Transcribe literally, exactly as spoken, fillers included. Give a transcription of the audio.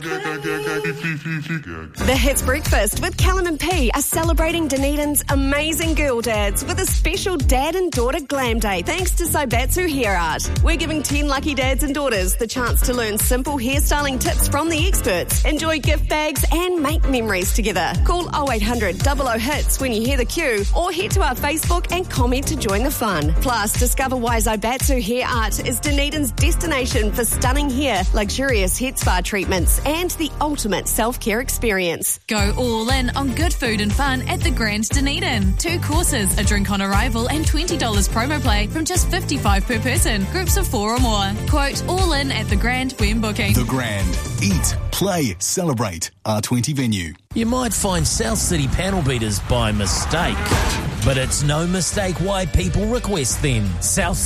The Hits Breakfast with Callum and P are celebrating Dunedin's amazing girl dads with a special dad and daughter glam day thanks to Saibatsu Hair Art. We're giving ten lucky dads and daughters the chance to learn simple hairstyling tips from the experts, enjoy gift bags and make memories together. Call oh eight hundred, double oh hits when you hear the cue or head to our Facebook and comment to join the fun. Plus, discover why Saibatsu Hair Art is Dunedin's destination for stunning hair, luxurious head spa treatments and the ultimate self-care experience. Go all in on good food and fun at the Grand Dunedin. Two courses, a drink on arrival and twenty dollars promo play from just fifty-five dollars per person. Groups of four or more. Quote, all in at the Grand when booking. The Grand. Eat, play, celebrate. R twenty venue. You might find South City panel beaters by mistake, but it's no mistake why people request them. South